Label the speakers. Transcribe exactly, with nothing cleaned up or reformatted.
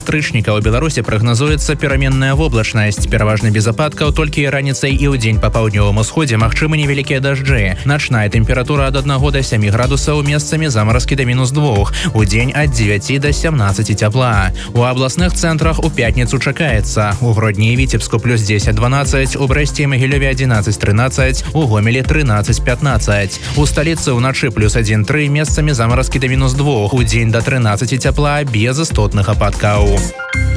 Speaker 1: Стрычніка ў Беларусі прагназуецца пераменная воблачнасць, пераважна без ападкаў, толькі раніцай і ў дзень па паўднёвым усходзе магчымы невялікія дажджы. Начная тэмпература ад аднаго да сямі градусаў, месцамі замаразкі да мінус двух, у дзень ад дзевяці да сямнаццаці цяпла. У абласных цэнтрах у пятніцу чакаецца: у Гродні і Віцебску плюс дзесяць дванаццаць, у Брэсце і Магілёве адзінаццаць трынаццаць, у Гомелі трынаццаць пятнаццаць. У сталіцы ўначы плюс адзін тры, месцамі замаразкі да мінус двух, у дзень да трынаццаці цяпла без істотных ападкаў.